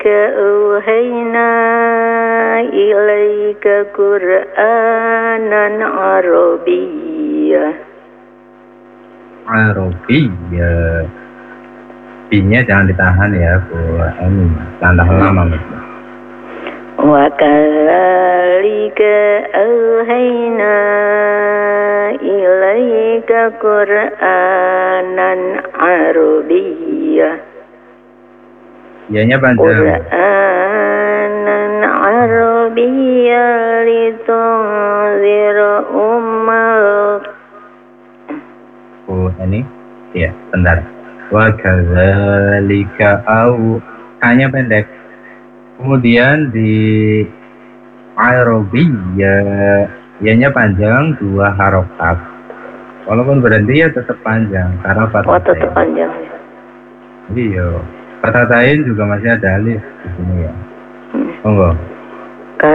أوحينا إليك قرآنا عربيا. Arabiyya. B-nya jangan ditahan ya, Bu Emi. Jangan tahan lama. Wa kadzalika auhayna ilaika Qur'anan Arabiyya. Y-nya panjang. Qur'anan Arabiyya litunzira ummal. Bu Eni, ya, bentar. Wa kadzalika hanya pendek. Kemudian di Arabiyya, Y-nya panjang 2 harokat. Walaupun berhenti ya tetap panjang karena fathah. Tetap panjang. Iya. Fathah tain juga masih ada alif di sini ya. Monggo.